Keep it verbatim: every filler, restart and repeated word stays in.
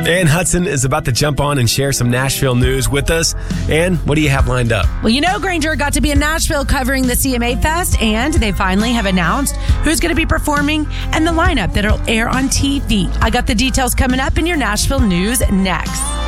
Ann Hudson is about to jump on and share some Nashville news with us. Ann, what do you have lined up? Well, you know, Granger got to be in Nashville covering the C M A Fest, and they finally have announced who's going to be performing and the lineup that'll air on T V. I got the details coming up in your Nashville news next.